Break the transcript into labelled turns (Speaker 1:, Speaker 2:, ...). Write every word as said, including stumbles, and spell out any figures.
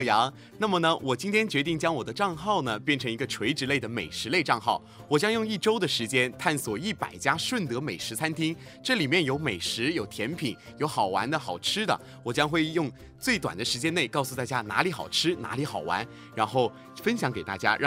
Speaker 1: 杨，那么呢，我今天决定将我的账号呢变成一个垂直类的美食类账号。我将用一周的时间探索一百家顺德美食餐厅，这里面有美食，有甜品，有好玩的好吃的。我将会用最短的时间内告诉大家哪里好吃，哪里好玩，然后分享给大家，让